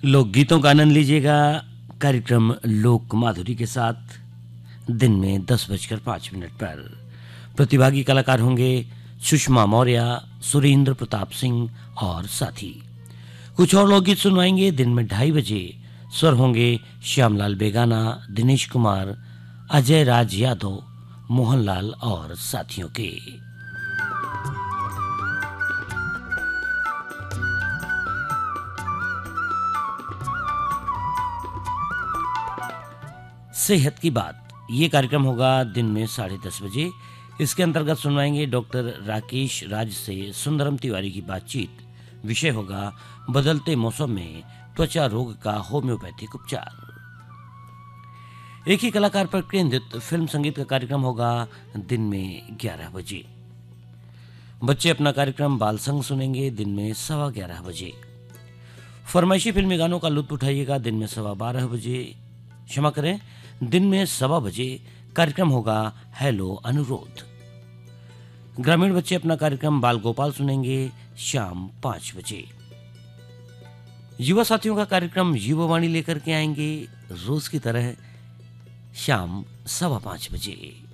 लोकगीतों का आनंद लीजिएगा कार्यक्रम लोक माधुरी के साथ दिन में 10:05 पर। प्रतिभागी कलाकार होंगे सुषमा मौर्य, सुरेंद्र प्रताप सिंह और साथी। कुछ और लोकगीत सुनवाएंगे दिन में 2:30 स्वर होंगे श्यामलाल बेगाना, दिनेश कुमार, अजय राज यादव, मोहनलाल और साथियों के। सेहत की बात ये कार्यक्रम होगा दिन में 10:30 इसके अंतर्गत सुनवाएंगे डॉक्टर राकेश राज से सुंदरम तिवारी की बातचीत। विषय होगा बदलते मौसम में त्वचा रोग का होम्योपैथिक उपचार। एक ही कलाकार पर केंद्रित फिल्म संगीत का कार्यक्रम होगा दिन में 11 बच्चे अपना कार्यक्रम बाल संग सुनेंगे दिन में 11:15 फरमाइशी फिल्मी गानों का लुत्फ उठाइएगा दिन में 12:15 क्षमा करें दिन में 1:15 कार्यक्रम होगा हेलो अनुरोध। ग्रामीण बच्चे अपना कार्यक्रम बाल गोपाल सुनेंगे शाम 5 युवा साथियों का कार्यक्रम युवावाणी लेकर के आएंगे रोज की तरह शाम 5:15